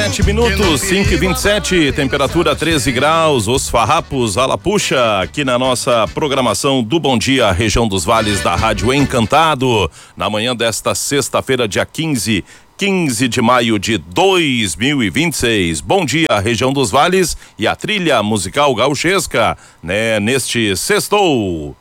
7 minutos, 5h27, temperatura 13 graus, os farrapos à la puxa, aqui na nossa programação do Bom Dia, região dos Vales da Rádio Encantado, na manhã desta sexta-feira, dia 15 de maio de 2026. Bom dia, região dos Vales e a trilha musical gauchesca, né? Neste sextou.